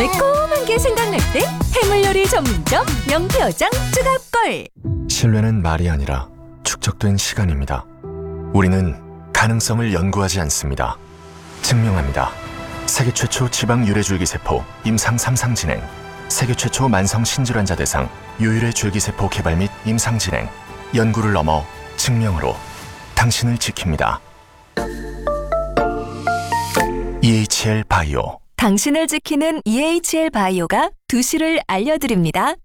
매콤한 게 생각날 때 해물요리 전문점 명표장 쭈갑골. 신뢰는 말이 아니라 축적된 시간입니다. 우리는 가능성을 연구하지 않습니다. 증명합니다. 세계 최초 지방 유래줄기세포 임상 3상 진행, 세계 최초 만성 신질환자 대상 유일의 줄기세포 개발 및 임상 진행, 연구를 넘어 증명으로 당신을 지킵니다. EHL 바이오. 당신을 지키는 EHL 바이오가 2시를 알려드립니다.